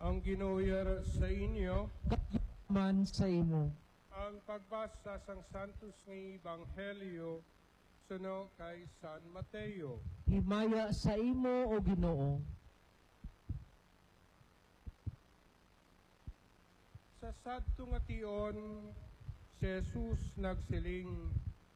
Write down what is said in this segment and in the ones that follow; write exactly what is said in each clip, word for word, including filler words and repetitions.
Ang Ginoo sa inyo, man sa imo. ang pagbasa sang Santos nga Ebanghelyo suno kay San Mateo. Himaya sa imo o Ginoo. Sa sadto nga tion, si Jesus nagsiling,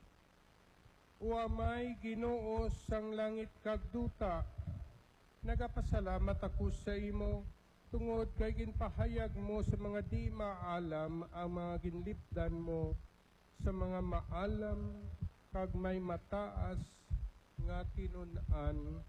"Uamay Ginoo sang langit kag duta, nagapasalamat ako sa imo, tungod kay ginpahayag mo sa mga di maalam ang mga ginlipdan mo sa mga maalam kag may mataas nga tinun-an.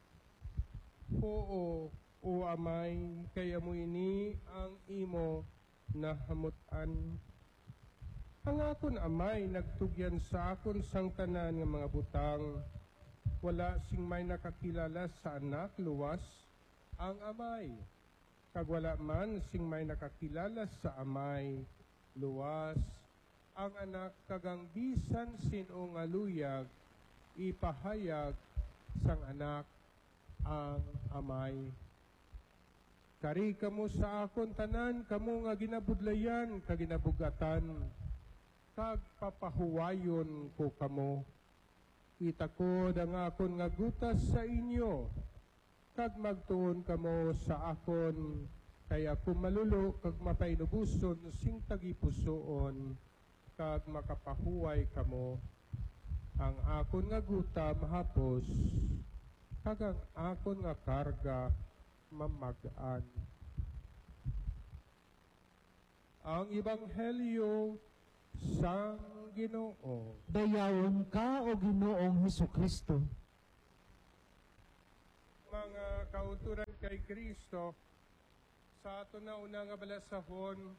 Oo, o amay, kaya mo ini ang imo nahamutan. Ang akon amay nagtugyan sa akon sang tanan nga mga butang. Wala sing may nakakilala sa anak luwas ang amay. Kag wala man sing may nakakilala sa amay luwas ang anak, kagang bisan sino nga luyag ipahayag sang anak ang amay. Kari kamo sa akon tanan, kamo nga ginabudlayan kag ginabugatan, kag papahuwayon ko kamo. Itakod ang akon nga gutas sa inyo, kag magtuon kamo sa akon, kay ako malulo kag mapainubuson sing tagipusoon, kag makapahuway kamo. Ang akon nga guta mahapos, kag ang akon nga karga mamag-an." Ang Ebanghelyo sang Ginoo. Dayawon ka o Ginoong Hesukristo. Mga kauturan kay Kristo, sa ato na una nga balasahon,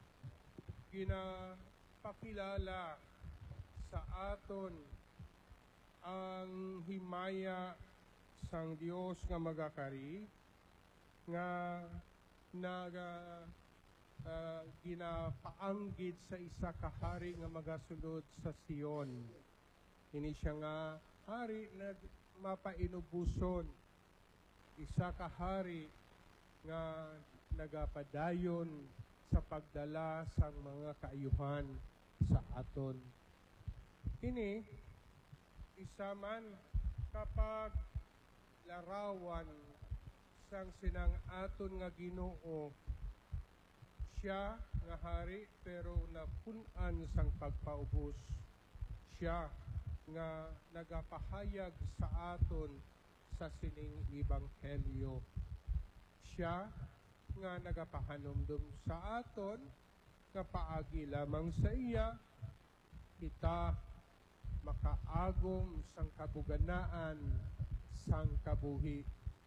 ginapakilala sa aton ang himaya sang Dios nga magakari, nga naga uh, ginapaanggid sa isa ka hari nga magasulod sa Sion. Ini siya nga hari na mapainubuson, isa ka hari nga nagapadayon sa pagdala sang mga kaayuhan sa aton. Kini isa man kapag larawan sang sinang aton nga Ginoo, siya nga hari pero napunan sang pagpaubos. Siya nga nagapahayag sa aton sa sining Ebanghelyo. Siya nga nagapahanumdum sa aton nga paagi lamang sa iya kita makaagom sang kabuganaan sang kabuhi.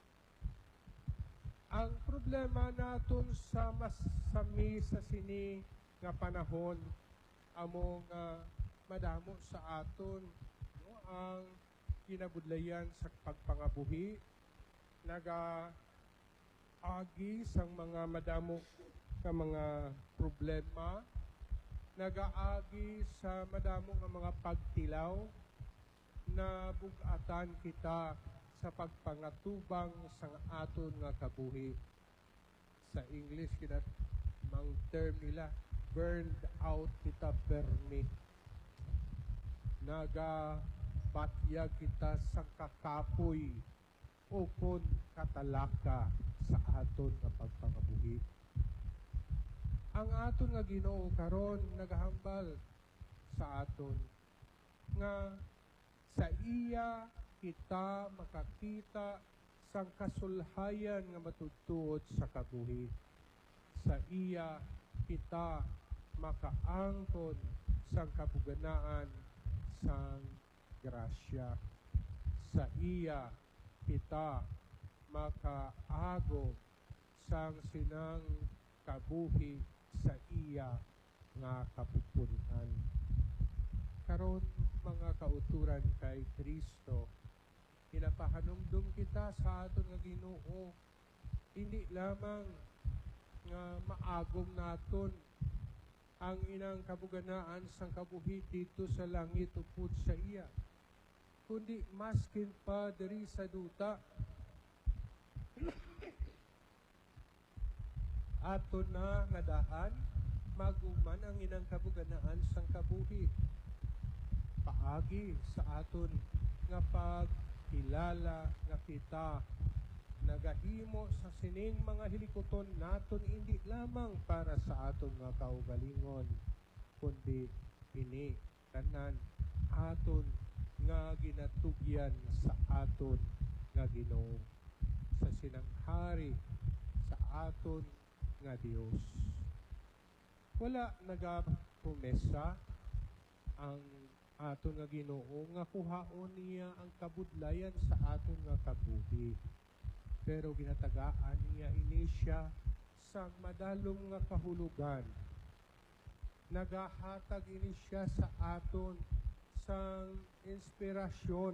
Ang problema naton sa masami sa sini nga panahon amo nga madamo sa aton, no, ang kinabudlayan sa pagpangabuhi, naga-agi sang mga madamo ka mga problema, naga-agi sa madamo nga mga pagtilaw, na bugatan kita sa pagpangatubang sang aton nga kabuhi. Sa English, kinat mang term nila, burned out kita permi. Naga batyag kita sa kakapoy o kon katalaka sa aton nga pagpangabuhi. Ang aton nga Ginoo karon nagahambal sa aton nga sa iya kita makakita sang kasulhayan nga matudtuod sa kabuhi. Sa iya kita makaangkon sang kabuganaan sang grasya. Sa iya kita makaagom sang sinang kabuhi sa iya nga kapupunan. Karon mga kauturan kay Kristo, pinapahanumdum kita sa aton nga Ginoo, hindi lamang nga maagom naton ang inang kabuganaan sang kabuhi dito sa langit upod sa iya, kundi maskin pa diri sa duta. aton na nga daan maguman ang inang kabuganaan sang kabuhi. Paagi sa aton nga pagkilala nga kita nagahimo sa sining mga hilikoton naton hindi lamang para sa aton nga kaugalingon kundi ini tanan aton nga ginatugyan sa aton nga Ginoo sa sinanghari sa aton nga Dios. Wala nagapumesa ang aton nga Ginoo nga kuhaon niya ang kabudlayan sa aton nga kabuhi. Pero ginatagaan niya ini siya sa madalong nga kahulugan. Nagahatag ini siya sa aton sang inspirasyon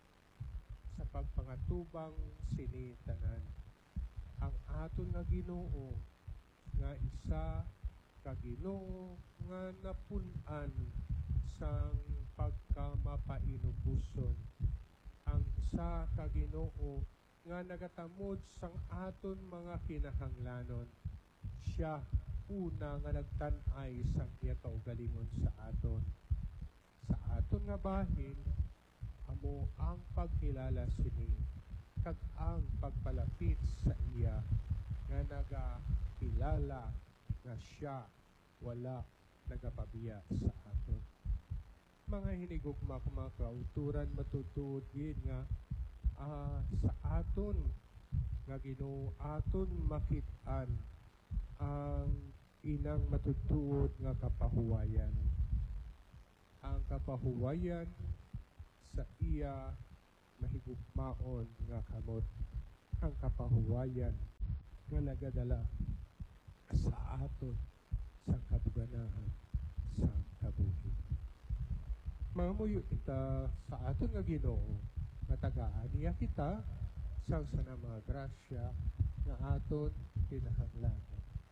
sa pagpangatubang sinitanan. Ang aton nga Ginoo nga isa ka Ginoo nga napunan sang pagkamapainubuson. Ang isa ka Ginoo nga nagatamod sang aton mga kinahanglanon. Siya una nga nagtan-ay sang iya kaugalingon sa aton. Sa aton nga bahin, amo ang pagkilala sini kag ang pagpalapit sa iya nga nagakilala nga siya wala nagapabiya sa aton. Mga hinigugma ko mga kauturan matutuod gid nga uh, sa aton nga Ginoo aton makit-an ang inang matutuod nga kapahuwayan. Ang kapahuwayan sa iya mahigugmaon nga kamot. Ang kapahuwayan nga nagadala sa aton sa kabuganahan sa kabuhi. Mga muyo kita sa aton nga Ginoo nga tagaan niya kita sang sana mga grasya nga aton kinahanglanon.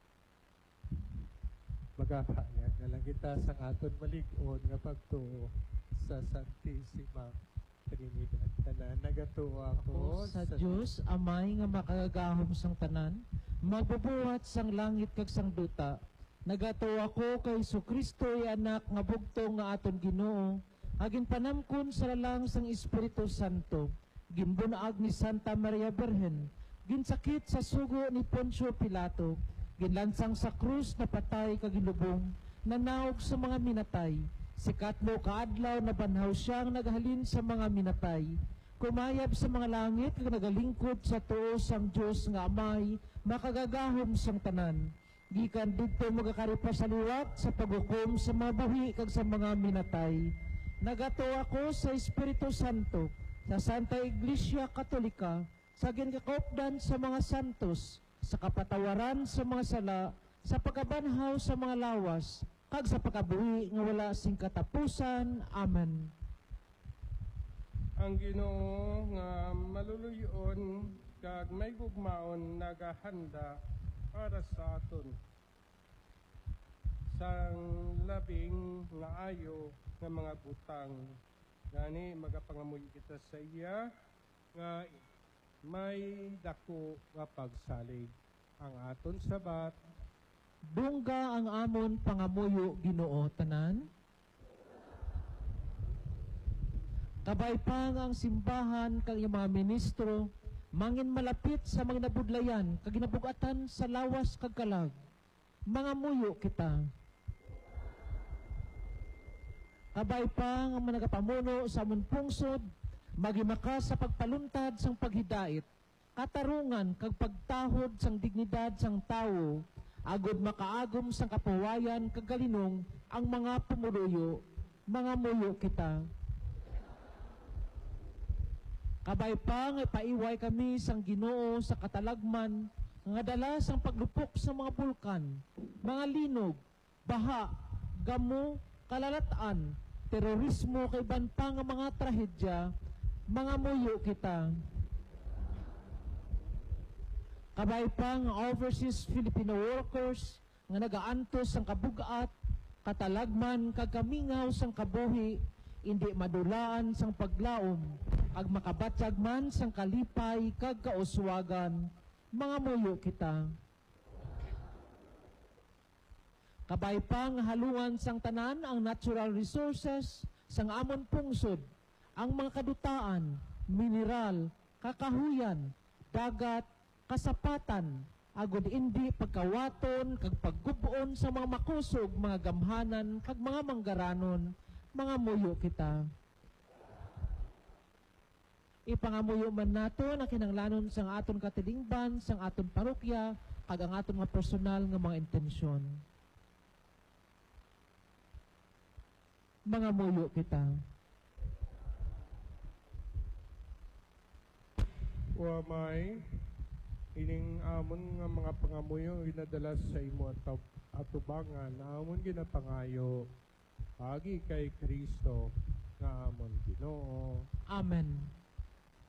Magkakaya na lang kita sang aton malig-on nga pagtuo sa Santissima Trinidad. Tanan nagatuo ako sa Dios amay nga makagagahom sang tanan, magbubuhat sang langit kag sang duta. Nagatuo ako kay Jesucristo anak nga bugtong nga aton Ginoo, agin panamkon sa lalang sang Espiritu Santo, ginbunaag ni Santa Maria Birhen, ginsakit sa sugo ni Poncio Pilato, ginlansang sa krus na patay kag ginlubong, nanaog sa mga minatay. Sikatlo kaadlaw na banhaw siyang naghalin sa mga minatay. Kumayab sa mga langit kag nagalingkod sa tuo sang Dios nga amay makagagahom sang tanan. Gikan didto magakaripa sa liwat sa paghukom sa mga buhi kag sa mga minatay. Nagatuo ako sa Espiritu Santo, sa Santa Iglesia Katolika, sa ginkakopdan sa mga santos, sa kapatawaran sa mga sala, sa pagkabanhaw sa mga lawas, kag sa pagkabuhi nga wala sing katapusan. Amen. Ang Ginoo nga maluluyon kag may gugmaon nagahanda para sa aton sang labing nga ayo nga mga butang. Gani magapangamuy kita sa iya nga may dako nga pagsalig. Ang aton sabat Dungga ang amon pangamuyo Ginoo tanan. Kabay pang ang simbahan kag iyang mga ministro mangin malapit sa mga nabudlayan kag ginabugatan sa lawas kag kalag. Mga muyo kita. Kabay pang ang mga nagapamuno sa amon pungsod magimaka sa pagpaluntad sang paghidait, katarungan kag pagtahod sang dignidad sang tawo, agod makaagom sang kapawayan kag galinong ang mga pumuluyo. Mga muyo kita. Kabay pa nga paiway kami sang Ginoo sa katalagman nga dala sang paglupok sa mga bulkan, mga linog, baha, gamo, kalalataan, terorismo kay ban pa nga mga trahedya. Mga muyo kita. Kabay pa nga overseas Filipino workers nga nagaantos sang kabugat, katalagman kag kamingaw sang kabuhi, indi madulaan sang paglaom, ag makabatyag man sang kalipay kag kauswagan. Mga muyo kita. Kabay pa nga halungan sang tanan ang natural resources sang amon pungsod, ang mga kadutaan, mineral, kakahuyan, dagat, kasapatan, agud indi pagkawaton kag paggubuon sa mga makusog, mga gamhanan kag mga manggaranon, mga muyo kita. Ipangamuyo man nato na kinanglanon sang aton katilingban, sang aton parokya, kag ang aton nga personal nga mga intensyon. Mga muyo kita. Wa may ining amon nga mga pangamuyo inadala sa imo at atubangan na amon ginapangayo agi kay Kristo nga amon Ginoo. Amen.